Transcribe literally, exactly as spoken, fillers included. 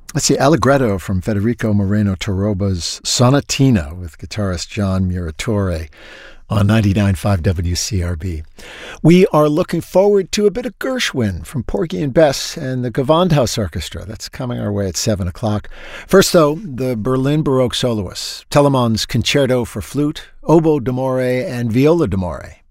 Let's see, Allegretto from Federico Moreno Torroba's Sonatina with guitarist John Muratore on ninety-nine point five W C R B. We are looking forward to a bit of Gershwin from Porgy and Bess and the Gewandhaus Orchestra. That's coming our way at seven o'clock. First, though, the Berlin Baroque soloists, Telemann's Concerto for Flute, Oboe d'Amore, and Viola d'Amore